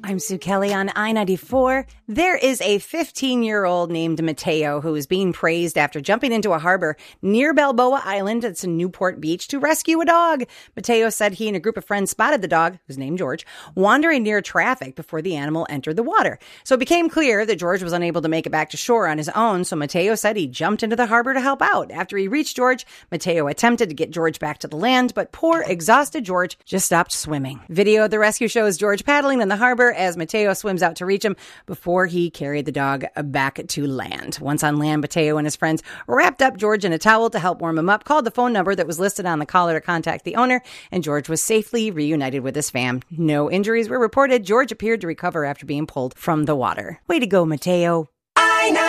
I'm Sue Kelly on I-94. There is a 15-year-old named Mateo who is being praised after jumping into a harbor near Balboa Island, that's in Newport Beach, to rescue a dog. Mateo said he and a group of friends spotted the dog, who's named George, wandering near traffic before the animal entered the water. So it became clear that George was unable to make it back to shore on his own, so Mateo said he jumped into the harbor to help out. After he reached George, Mateo attempted to get George back to the land, but poor, exhausted George just stopped swimming. Video of the rescue shows George paddling in the harbor as Mateo swims out to reach him before he carried the dog back to land. Once on land, Mateo and his friends wrapped up George in a towel to help warm him up, called the phone number that was listed on the collar to contact the owner, and George was safely reunited with his fam. No injuries were reported. George appeared to recover after being pulled from the water. Way to go, Mateo.